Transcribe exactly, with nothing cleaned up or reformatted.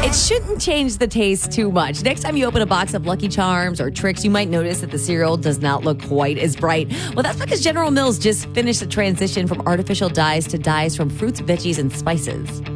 It shouldn't change the taste too much. Next time you open a box of Lucky Charms or Trix, you might notice that the cereal does not look quite as bright. Well, that's because General Mills just finished the transition from artificial dyes to dyes from fruits, veggies, and spices.